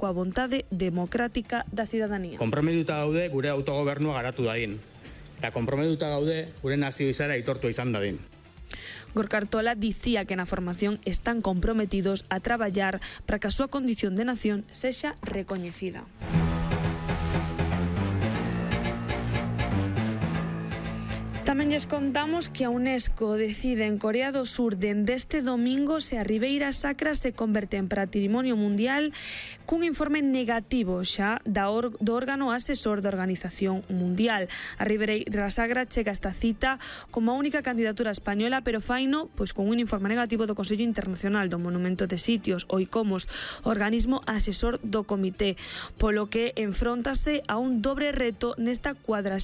coa vontade democrática da cidadanía. Konprometuta gaude gure autogobernua garatu dadin. Eta konprometuta gaude gure nazio izara aitortua izan dadin. Gorka Artola dicía que na formación están comprometidos a traballar para que a súa condición de nación sexa recoñecida. Tamén lles contamos que a UNESCO decide en Corea do Sur dende este domingo se a Ribeira Sacra se converte en patrimonio mundial cun informe negativo xa do órgano asesor da Organización Mundial. A Ribeira Sacra chega esta cita como a única candidatura española, pero faino pois con un informe negativo do Consello Internacional do Monumento de Sitios, o ICOMOS, organismo asesor do comité, polo que enfróntase a un dobre reto nesta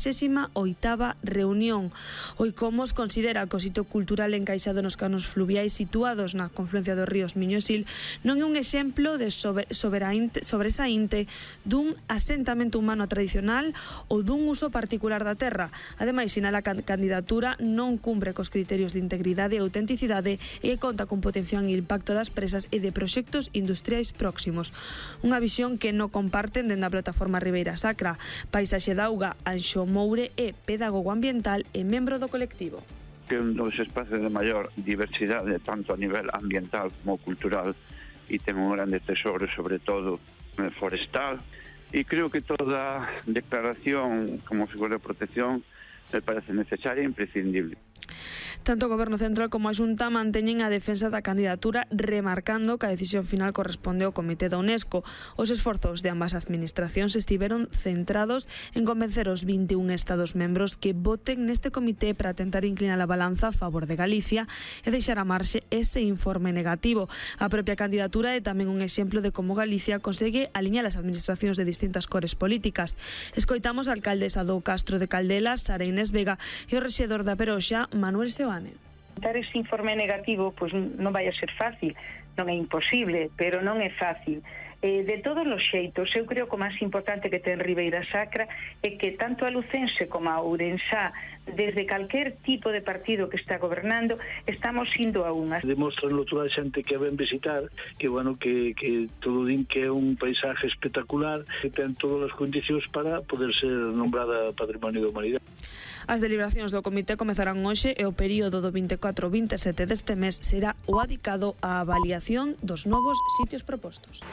48ª reunión. O ICOMOS considera que o sitio cultural encaixado nos canos fluviais situados na confluencia dos ríos Miño e Sil non é un exemplo de sobresaínte dun asentamento humano tradicional ou dun uso particular da terra. Ademais, sinala que a candidatura non cumpre cos criterios de integridade e autenticidade e conta con potencial impacto das presas e de proxectos industriais próximos. Unha visión que non comparten dende a plataforma Ribeira Sacra. Paisaxe da Auga, Anxo Moure é pedagogo ambiental e membro do colectivo. Que un dos espacios de maior diversidade, tanto a nivel ambiental como cultural, e ten un grande tesoro, sobre todo forestal, e creo que toda declaración como figura de protección me parece necesaria e imprescindible. Tanto o Goberno Central como a Xunta manteñen a defensa da candidatura, remarcando que a decisión final corresponde ao Comité da UNESCO. Os esforzos de ambas administracións estiveron centrados en convencer os 21 Estados membros que voten neste comité para tentar inclinar a balanza a favor de Galicia e deixar a marxe ese informe negativo. A propia candidatura é tamén un exemplo de como Galicia consegue aliñar as administracións de distintas cores políticas. Escoitamos a alcaldesa do Castro de Caldelas, Sara Inés Vega, e o rexedor da Peroxa, Manuel Seoane. Dar ese informe negativo pois non vai a ser fácil, non é imposible, pero non é fácil. De todos os xeitos, eu creo que o máis importante que ten Ribeira Sacra é que tanto a lucense como a ourensá, desde calquer tipo de partido que está gobernando, estamos indo a unha. Demostranlo toda a xente que ven visitar, que bueno, que todo din que é un paisaje espectacular, que ten todas as condicións para poder ser nombrada Patrimonio da Humanidade. As deliberacións do comité comezarán hoxe e o período do 24 ao 27 deste mes será o adicado á avaliación dos novos sitios propostos.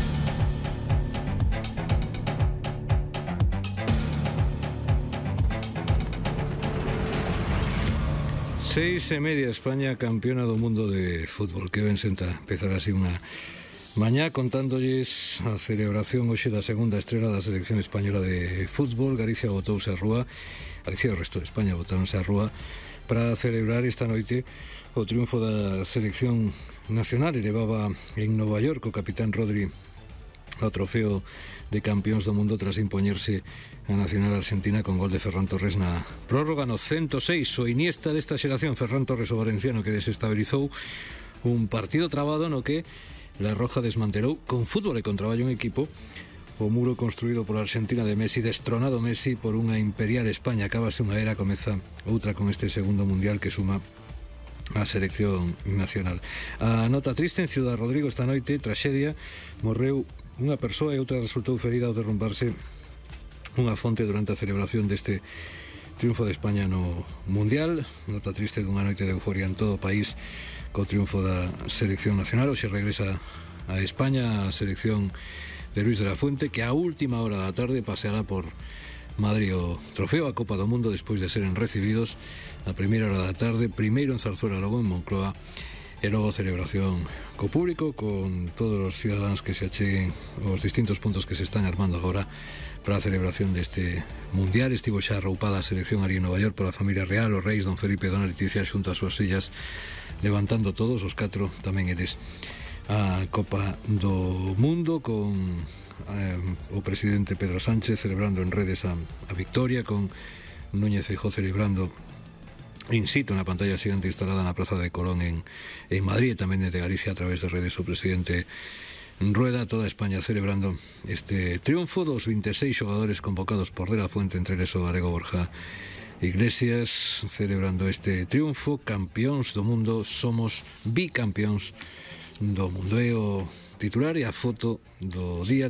Seis e media, España campeona do mundo de fútbol. Que ben senta empezar así unha mañá contándolles a celebración hoxe da segunda estrela da selección española de fútbol. Galicia botouse a rúa, Galicia e o resto de España botáronse a rúa para celebrar esta noite o triunfo da selección nacional. Elevaba en Nova York o capitán Rodri o trofeo de campións do mundo tras impoñerse a nacional argentina con gol de Ferran Torres na prórroga no 106. O Iniesta desta xeración, Ferran Torres, o valenciano, que desestabilizou un partido trabado no que La Roja desmantelou con fútbol e con traballo en equipo o muro construído pola Argentina de Messi, destronado Messi por unha imperial España. Acabase unha era, comeza outra con este segundo mundial que suma a selección nacional. A nota triste en Ciudad Rodrigo esta noite, traxedia, morreu unha persoa e outra resultou ferida ao derrumbarse unha fonte durante a celebración deste triunfo de España no Mundial. Nota triste dunha noite de euforia en todo o país co triunfo da selección nacional. Hoxe regresa a España a selección de Luis de la Fuente, que a última hora da tarde paseará por Madrid o trofeo a Copa do Mundo despois de seren recibidos a primeira hora da tarde, primeiro en Zarzuela, logo en Moncloa, e logo celebración co público, con todos os cidadáns que se acheguen aos distintos puntos que se están armando agora para a celebración deste mundial. Estivo xa arroupada a selección ali en Nova York pola familia real, os reis Don Felipe e Dona Leticia xunto ás súas sillas, levantando todos os 4 tamén eles a Copa do Mundo, con o presidente Pedro Sánchez celebrando en redes a victoria, con Núñez Feijóo celebrando in situ na pantalla xigante instalada na Praza de Colón en Madrid, e tamén desde Galicia a través de redes o presidente Rueda, toda España celebrando este triunfo dos 26 xogadores convocados por De la Fuente, entre eles o galego Borja Iglesias, celebrando este triunfo. Campións do mundo, somos bicampións do mundo. É o titular e a foto do día.